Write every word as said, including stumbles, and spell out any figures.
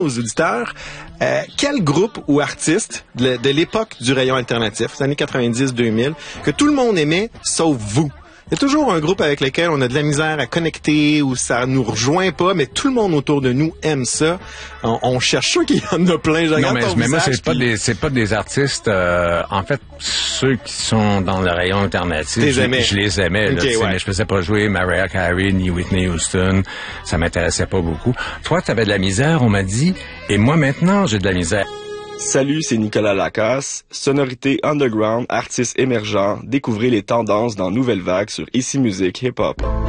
aux auditeurs, euh, quel groupe ou artiste de, de l'époque du rayon alternatif, les années quatre-vingt-dix deux mille, que tout le monde aimait, sauf vous? Il y a toujours un groupe avec lequel on a de la misère à connecter ou ça nous rejoint pas, mais tout le monde autour de nous aime ça. On, on cherche sûr qu'il y en a plein. Je non, mais, mais moi, c'est puis... pas des, c'est pas des artistes. Euh, en fait, ceux qui sont dans le rayon alternatif, je, je les aimais. Okay, là, ouais. Mais je faisais pas jouer Mariah Carey ni Whitney Houston. Ça m'intéressait pas beaucoup. Toi, t'avais de la misère, on m'a dit, et moi maintenant, j'ai de la misère. Salut, c'est Nicolas Lacasse. Sonorité underground, artistes émergents. Découvrez les tendances dans Nouvelle Vague sur Ici Musique Hip Hop.